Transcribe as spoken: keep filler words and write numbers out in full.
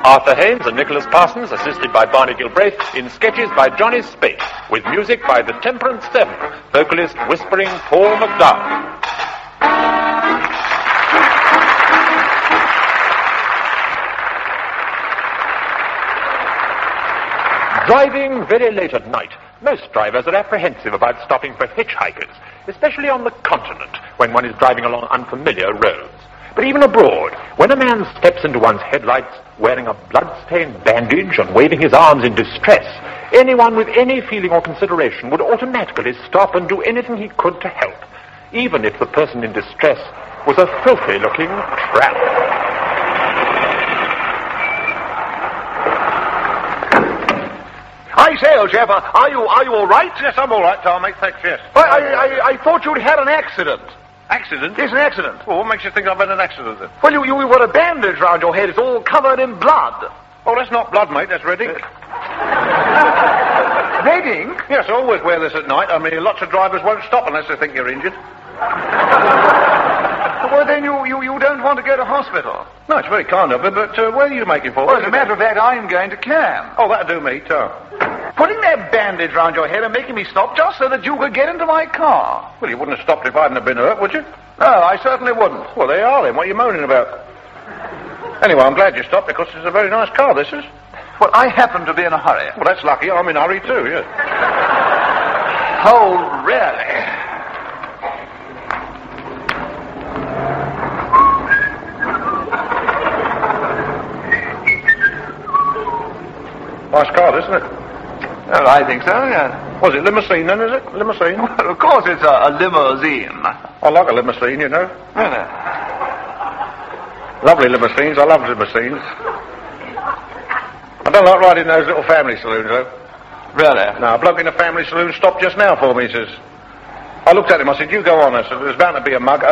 Arthur Haynes and Nicholas Parsons, assisted by Barney Gilbraith, in sketches by Johnny Spate, with music by the Temperance Seven, vocalist Whispering Paul McDowell. Driving very late at night. Most drivers are apprehensive about stopping for hitchhikers, especially on the continent when one is driving along unfamiliar roads. But even abroad, when a man steps into one's headlights wearing a blood-stained bandage and waving his arms in distress, anyone with any feeling or consideration would automatically stop and do anything he could to help, even if the person in distress was a filthy-looking tramp. I say, old chap, are you are you all right? Yes, I'm all right, Tom, mate. Thanks, yes. I, I, I, I thought you'd had an accident. Accident? Yes, an accident. Well, what makes you think I've had an accident, then? Well, you, you got a bandage round your head. It's all covered in blood. Oh, that's not blood, mate. That's red ink. Red ink? Yes, I always wear this at night. I mean, lots of drivers won't stop unless they think you're injured. Well, then you, you, you don't want to go to hospital. No, it's very kind of you, but uh, where are you making for? Well, as a matter of fact, I'm going to Cannes. Oh, that'll do me, Tom. Putting that bandage round your head and making me stop just so that you could get into my car. Well, you wouldn't have stopped if I hadn't have been hurt, would you? No, I certainly wouldn't. Well, there you are, then. What are you moaning about? Anyway, I'm glad you stopped because it's a very nice car, this is. Well, I happen to be in a hurry. Well, that's lucky. I'm in a hurry, too, yes. Oh, really? Nice car, isn't it? Well, I think so, yeah. Was it limousine, then, is it? Limousine? Well, of course it's a, a limousine. I like a limousine, you know. Really? Lovely limousines. I love limousines. I don't like riding those little family saloons, though. Really? No, a bloke in a family saloon stopped just now for me, he says. I looked at him, I said, you go on. I said, there's bound to be a mug.